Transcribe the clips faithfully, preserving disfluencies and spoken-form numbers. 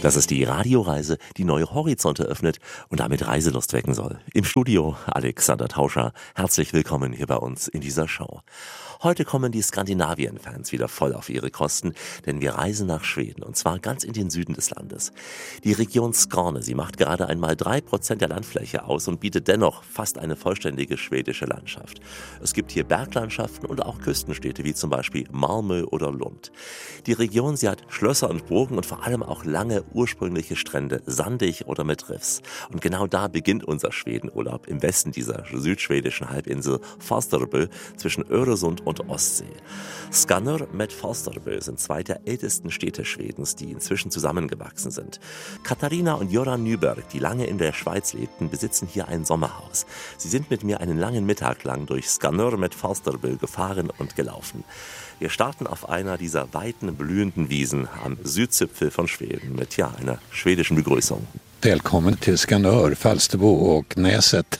Das ist die Radioreise, die neue Horizonte öffnet und damit Reiselust wecken soll. Im Studio Alexander Tauscher. Herzlich willkommen hier bei uns in dieser Show. Heute kommen die Skandinavien-Fans wieder voll auf ihre Kosten, denn wir reisen nach Schweden und zwar ganz in den Süden des Landes. Die Region Skåne, sie macht gerade einmal drei Prozent der Landfläche aus und bietet dennoch fast eine vollständige schwedische Landschaft. Es gibt hier Berglandschaften und auch Küstenstädte wie zum Beispiel Malmö oder Lund. Die Region, sie hat Schlösser und Burgen und vor allem auch lange ursprüngliche Strände, sandig oder mit Riffs. Und genau da beginnt unser Schwedenurlaub im Westen dieser südschwedischen Halbinsel Falsterbø zwischen Öresund und Ostsee. Skanör mit Falsterbø sind zwei der ältesten Städte Schwedens, die inzwischen zusammengewachsen sind. Katharina und Göran Nyberg, die lange in der Schweiz lebten, besitzen hier ein Sommerhaus. Sie sind mit mir einen langen Mittag lang durch Skanör mit Falsterbø gefahren und gelaufen. Wir starten auf einer dieser weiten, blühenden Wiesen am Südzipfel von Schweden mit ja, einer schwedischen Begrüßung. Välkommen till Skanör, Falsterbo och Näset.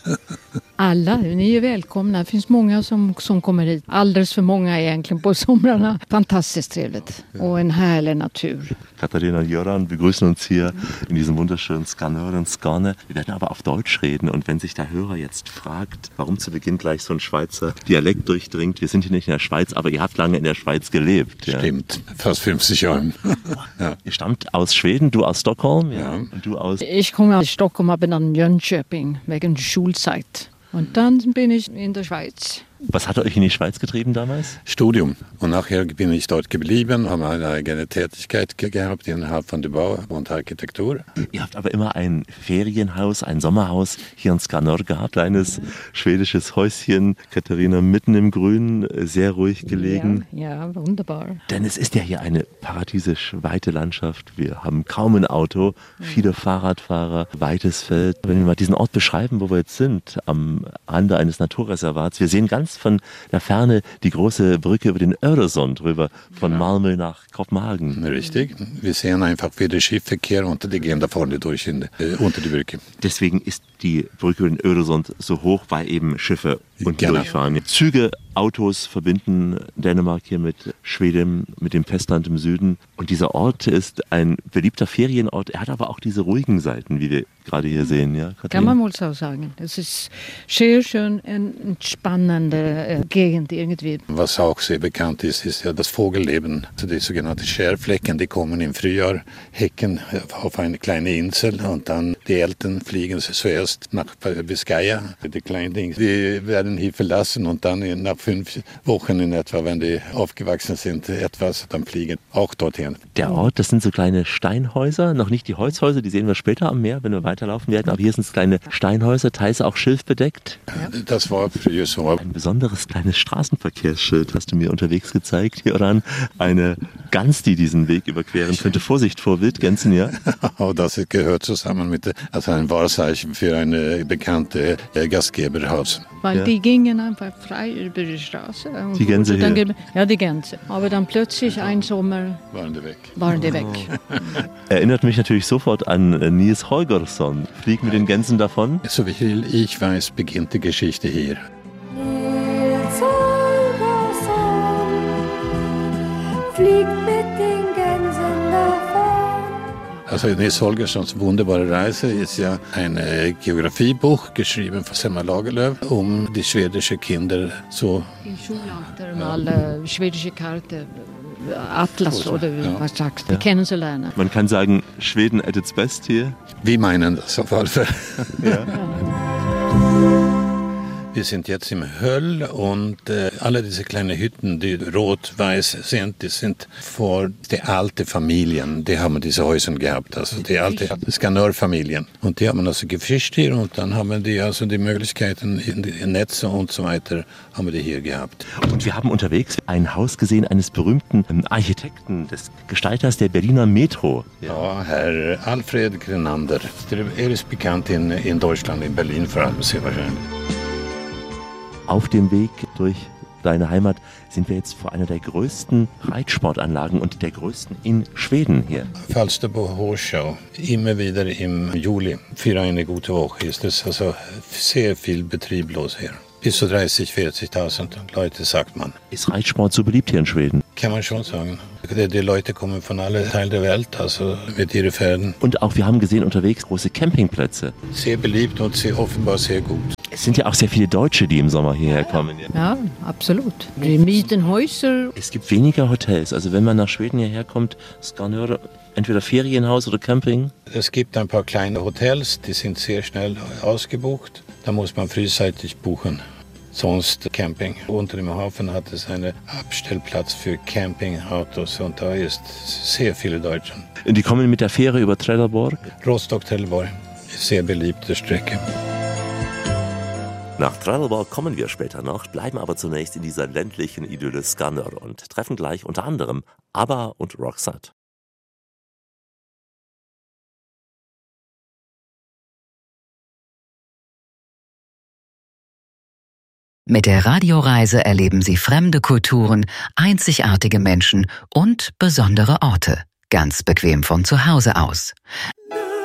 Alla, ni är välkomna. Det finns många som, som kommer hit. Alldeles för många egentligen på somrarna. Fantastiskt trevligt. Och en härlig natur. Katharina und Göran begrüßen uns hier in diesem wunderschönen Skanör in Skåne. Wir werden aber auf Deutsch reden und wenn sich der Hörer jetzt fragt, warum zu Beginn gleich so ein Schweizer Dialekt durchdringt, wir sind hier nicht in der Schweiz, aber ihr habt lange in der Schweiz gelebt. Ja. Stimmt, fast fünfzig Jahre. Ja. Ihr stammt aus Schweden, du aus Stockholm ja. Ja. Und du aus... Ich komme aus Stockholm, aber dann Jönköping wegen der Schulzeit. Und dann bin ich in der Schweiz. Was hat euch in die Schweiz getrieben damals? Studium. Und nachher bin ich dort geblieben, habe eine eigene Tätigkeit gehabt innerhalb von der Bau- und Architektur. Ihr habt aber immer ein Ferienhaus, ein Sommerhaus hier in Skanör gehabt, kleines ja. schwedisches Häuschen. Katharina mitten im Grün, sehr ruhig gelegen. Ja, ja, wunderbar. Denn es ist ja hier eine paradiesisch weite Landschaft. Wir haben kaum ein Auto, viele Fahrradfahrer, weites Feld. Wenn wir mal diesen Ort beschreiben, wo wir jetzt sind, am Rande eines Naturreservats, wir sehen ganz von der Ferne die große Brücke über den Öresund rüber, von Malmö nach Kopenhagen. Richtig. Wir sehen einfach, wie der Schiffverkehr und die gehen da vorne durch in, äh, unter die Brücke. Deswegen ist die Brücke über den Öresund so hoch, weil eben Schiffe unten genau. durchfahren. Züge, Autos verbinden Dänemark hier mit Schweden, mit dem Festland im Süden. Und dieser Ort ist ein beliebter Ferienort. Er hat aber auch diese ruhigen Seiten, wie wir gerade hier sehen. Ja, kann man wohl so sagen. Es ist sehr schön, eine spannende äh, Gegend irgendwie. Was auch sehr bekannt ist, ist ja das Vogelleben. Also die sogenannten Skärfläcken, die kommen im Frühjahr, häcken auf eine kleine Insel und dann die Eltern fliegen zuerst nach Biscaya. Die kleinen Dinge, die werden hier verlassen und dann nach fünf Wochen in etwa, wenn die aufgewachsen sind, etwas, dann fliegen auch dorthin. Der Ort, das sind so kleine Steinhäuser, noch nicht die Holzhäuser, die sehen wir später am Meer, wenn wir weiterlaufen werden, aber hier sind es kleine Steinhäuser, teils auch schilfbedeckt. Ja. Das war früher so. Ein besonderes kleines Straßenverkehrsschild hast du mir unterwegs gezeigt, Göran. Eine Gans, die diesen Weg überqueren könnte. Vorsicht vor Wildgänsen, ja? Oh, das gehört zusammen mit also ein Wahrzeichen für eine bekannte Gastgeberhaus. Weil ja. die gingen einfach frei über die Straße. Und die Gänse dann, hier? Ja, die Gänse. Aber dann plötzlich ein Sommer waren die weg. Waren die weg. Oh. Erinnert mich natürlich sofort an Nils Holgersson. Flieg mit den Gänsen davon? So wie ich weiß, beginnt die Geschichte hier. Nils Holgersson fliegt mit den Gänsen davon. Also Nils Holgerssons wunderbare Reise ist ja ein Geografiebuch geschrieben von Selma Lagerlöf um die schwedischen Kinder so... I Schulalter mal äh, schwedische Karte, Atlas oder ja. was sagst du, ja. kennenzulernen. Man kann sagen, Schweden at its best hier. Wir meinen das auf alle Fälle. Ja. Ja. Wir sind jetzt im Höll und äh, alle diese kleinen Hütten, die rot-weiß sind, die sind vor die alte Familien. Die haben diese Häuser gehabt, also die alte Skanörfamilien. Und die haben also gefischt hier und dann haben die also die Möglichkeiten in die Netze und so weiter haben die hier gehabt. Und wir haben unterwegs ein Haus gesehen eines berühmten Architekten, des Gestalters der Berliner Metro. Ja, ja Herr Alfred Grenander. Er ist bekannt in, in Deutschland, in Berlin vor allem sehr wahrscheinlich. Auf dem Weg durch deine Heimat sind wir jetzt vor einer der größten Reitsportanlagen und der größten in Schweden hier. Falsterbo Horschau, immer wieder im Juli für eine gute Woche ist es also sehr viel Betrieb los hier. Bis zu dreißig, vierzigtausend Leute, sagt man. Ist Reitsport so beliebt hier in Schweden? kan man schon sagen. Die, die Leute kommen von allen Teilen der Welt, also mit ihren Pferden. Und auch, wir haben gesehen, unterwegs große Campingplätze. Sehr beliebt und sehr, offenbar sehr gut. Es sind ja auch sehr viele Deutsche, die im Sommer hierher kommen. Ja, absolut. Die mieten Häuser. Es gibt weniger Hotels. Also wenn man nach Schweden hierher kommt, Skanör, entweder Ferienhaus oder Camping. Es gibt ein paar kleine Hotels, die sind sehr schnell ausgebucht. Da muss man frühzeitig buchen. Sonst Camping. Unter dem Hafen hat es einen Abstellplatz für Campingautos und da ist sehr viele Deutsche. Die kommen mit der Fähre über Trelleborg? Rostock-Trelleborg, sehr beliebte Strecke. Nach Trelleborg kommen wir später noch, bleiben aber zunächst in dieser ländlichen Idylle Skanör und treffen gleich unter anderem ABBA und Roxette. Mit der Radioreise erleben Sie fremde Kulturen, einzigartige Menschen und besondere Orte. Ganz bequem von zu Hause aus.